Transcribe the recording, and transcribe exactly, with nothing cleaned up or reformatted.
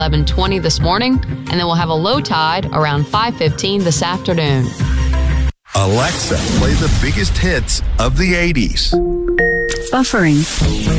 eleven twenty this morning, and then we'll have a low tide around five fifteen this afternoon. Alexa, play the biggest hits of the eighties. Buffering.